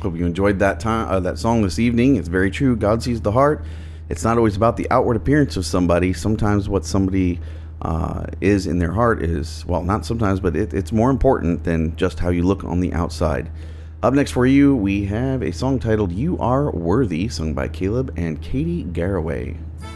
Hope you enjoyed that song this evening. It's very true. God sees the heart. It's not always about the outward appearance of somebody. Sometimes what somebody is in their heart is, well, not sometimes, but it's more important than just how you look on the outside. Up next for you, we have a song titled You Are Worthy, sung by Caleb and Katie Garraway.